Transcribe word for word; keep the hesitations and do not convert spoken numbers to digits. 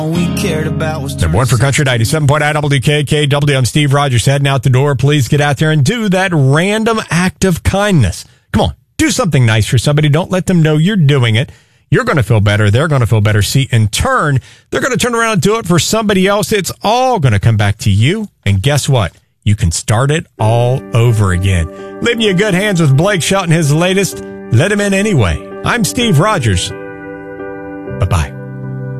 we cared about was Number one for Country ninety-seven point nine W K K W. I'm Steve Rogers heading out the door. Please get out there and do that random act of kindness. Come on, do something nice for somebody. Don't let them know you're doing it. You're going to feel better. They're going to feel better. See, in turn, they're going to turn around and do it for somebody else. It's all going to come back to you. And guess what? You can start it all over again. Leaving you in good hands with Blake Shelton, his latest, Let Him In Anyway. I'm Steve Rogers. Bye-bye.